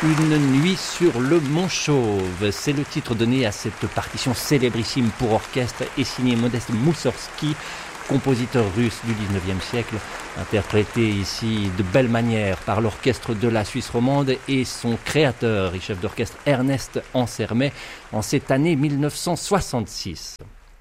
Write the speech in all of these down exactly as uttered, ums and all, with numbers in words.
Une nuit sur le Mont Chauve, c'est le titre donné à cette partition célébrissime pour orchestre et signé Modeste Moussorski, compositeur russe du dix-neuvième siècle, interprété ici de belle manière par l'orchestre de la Suisse romande et son créateur et chef d'orchestre Ernest Ansermet en cette année mille neuf cent soixante-six.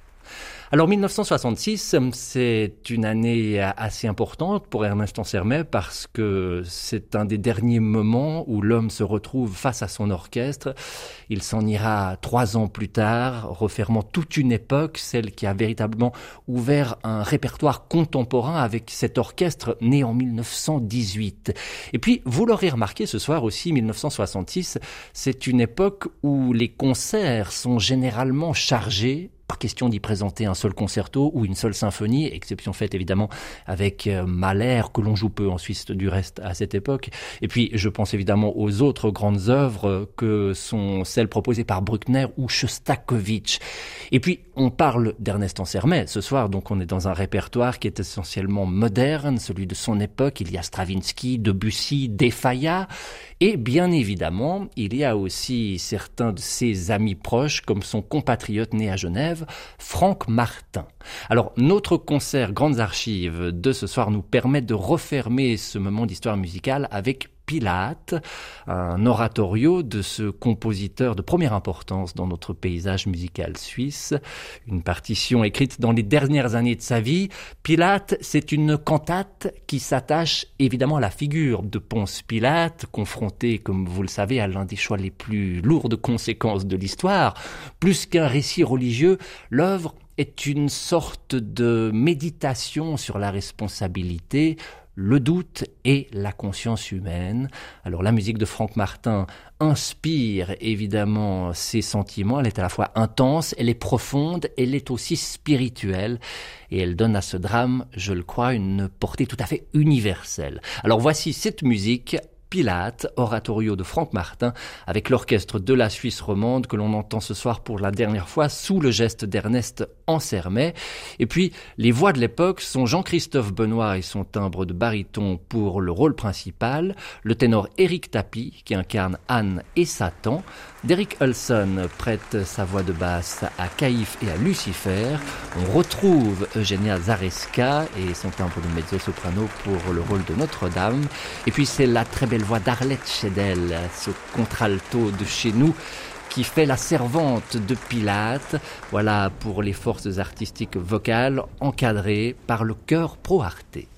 Alors mille neuf cent soixante-six, c'est une année assez importante pour Ernest Ansermet parce que c'est un des derniers moments où l'homme se retrouve face à son orchestre. Il s'en ira trois ans plus tard, refermant toute une époque, celle qui a véritablement ouvert un répertoire contemporain avec cet orchestre né en mille neuf cent dix-huit. Et puis, vous l'aurez remarqué ce soir aussi, mille neuf cent soixante-six, c'est une époque où les concerts sont généralement chargés. Pas question d'y présenter un seul concerto ou une seule symphonie, exception faite évidemment avec euh, Mahler, que l'on joue peu en Suisse du reste à cette époque. Et puis je pense évidemment aux autres grandes œuvres que sont celles proposées par Bruckner ou Shostakovich. Et puis on parle d'Ernest Ansermet ce soir, donc on est dans un répertoire qui est essentiellement moderne, celui de son époque. Il y a Stravinsky, Debussy, Defaya, et bien évidemment il y a aussi certains de ses amis proches comme son compatriote né à Genève, Franck Martin. Alors, notre concert Grandes Archives de ce soir nous permet de refermer ce moment d'histoire musicale avec Pilate, un oratorio de ce compositeur de première importance dans notre paysage musical suisse. Une partition écrite dans les dernières années de sa vie. Pilate, c'est une cantate qui s'attache évidemment à la figure de Ponce Pilate, confronté, comme vous le savez, à l'un des choix les plus lourdes conséquences de l'histoire. Plus qu'un récit religieux, l'œuvre est une sorte de méditation sur la responsabilité, le doute et la conscience humaine. Alors la musique de Franck Martin inspire évidemment ses sentiments, elle est à la fois intense, elle est profonde, elle est aussi spirituelle et elle donne à ce drame, je le crois, une portée tout à fait universelle. Alors voici cette musique, Pilate, oratorio de Franck Martin, avec l'orchestre de la Suisse romande que l'on entend ce soir pour la dernière fois sous le geste d'Ernest Ansermet. Et puis, les voix de l'époque sont Jean-Christophe Benoît et son timbre de baryton pour le rôle principal, le ténor Éric Tapie qui incarne Anne et Satan, Derek Hudson prête sa voix de basse à Caïphe et à Lucifer, on retrouve Eugenia Zareska et son timbre de mezzo-soprano pour le rôle de Notre-Dame, et puis c'est la très belle voix d'Arlette Schedel, ce contralto de chez nous, qui fait la servante de Pilate. Voilà pour les forces artistiques vocales encadrées par le chœur Pro Arte.